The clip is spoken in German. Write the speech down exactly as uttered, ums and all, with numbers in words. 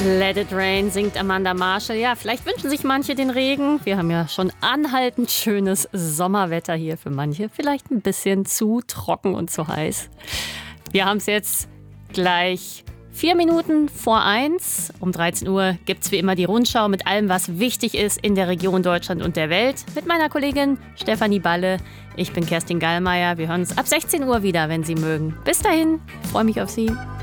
Let It Rain singt Amanda Marshall. Ja, vielleicht wünschen sich manche den Regen. Wir haben ja schon anhaltend schönes Sommerwetter hier für manche. Vielleicht ein bisschen zu trocken und zu heiß. Wir haben es jetzt gleich vier Minuten vor eins. Um dreizehn Uhr gibt es wie immer die Rundschau mit allem, was wichtig ist in der Region Deutschland und der Welt. Mit meiner Kollegin Stefanie Balle. Ich bin Kerstin Gallmeier. Wir hören uns ab sechzehn Uhr wieder, wenn Sie mögen. Bis dahin, ich freue mich auf Sie.